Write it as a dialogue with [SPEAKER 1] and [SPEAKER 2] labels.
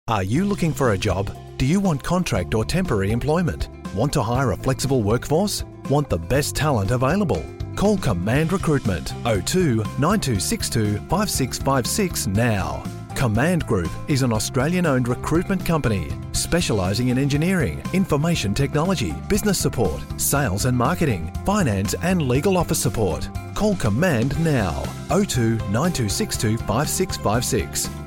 [SPEAKER 1] Are you looking for a job? Do you want contract or temporary employment? Want to hire a flexible workforce? Want the best talent available? Call Command Recruitment 02 9262 5656 now. Command Group is an Australian-owned recruitment company specialising in engineering, information technology, business support, sales and marketing, finance and legal office support. Call Command now 02 9262 5656